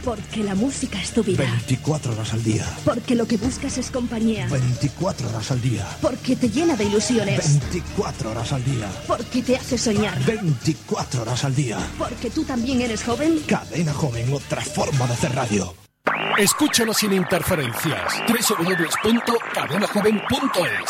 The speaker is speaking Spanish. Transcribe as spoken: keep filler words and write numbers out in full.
Porque la música es tu vida. veinticuatro horas al día. Porque lo que buscas es compañía. veinticuatro horas al día. Porque te llena de ilusiones. veinticuatro horas al día. Porque te hace soñar. veinticuatro horas al día. Porque tú también eres joven. Cadena Joven, otra forma de hacer radio. Escúchanos sin interferencias. doble u doble u doble u punto cadena joven punto es.